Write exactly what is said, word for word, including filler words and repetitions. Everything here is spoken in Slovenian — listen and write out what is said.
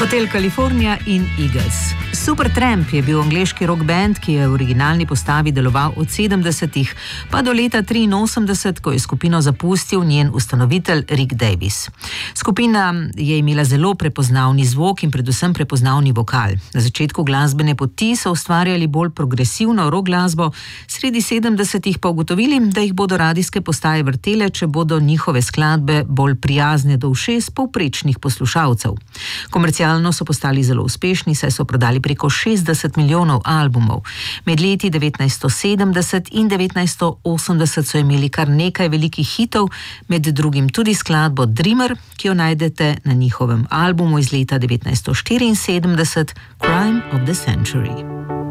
Hotel California in Eagles. Supertramp je bil angleški rock band, ki je v originalni postavi deloval od sedemdesetih pa do leta triinosemdeset, ko je skupino zapustil njen ustanovitelj Rick Davies. Skupina je imela zelo prepoznavni zvok in predvsem prepoznavni vokal. Na začetku glasbene poti so ustvarjali bolj progresivno rock glasbo, sredi sedemdesetih pa ugotovili, da jih bodo radijske postaje vrtele, če bodo njihove skladbe bolj prijazne do ušes povprečnih poslušalcev. Komercialno so postali zelo uspešni, saj so prodali preko šestdeset milijonov albumov. Med leti devetnajststo sedemdeset in devetnajststo osemdeset so imeli kar nekaj velikih hitov, med drugim tudi skladbo Dreamer, ki jo najdete na njihovem albumu iz leta devetnajststo štiriinsedemdeset, Crime of the Century.